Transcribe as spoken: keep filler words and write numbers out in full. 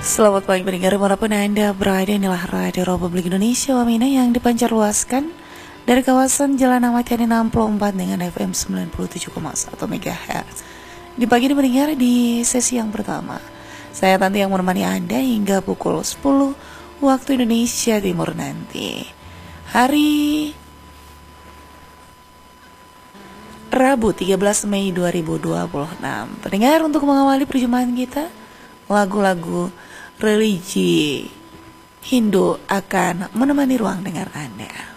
Selamat pagi pendengar dimanapun Anda berada. Inilah Radio Republik Indonesia Wamena yang dipancarluaskan dari kawasan Jalan Ahmad Yani enam puluh empat dengan F M sembilan puluh tujuh koma satu MHz. Di pagi ini pendengar, di sesi yang pertama saya Tanti yang menemani Anda hingga pukul sepuluh waktu Indonesia Timur nanti. Hari Rabu tiga belas Mei dua ribu dua puluh enam. Pendengar, untuk mengawali perjumpaan kita, lagu-lagu religi Hindu akan menemani ruang dengar Anda.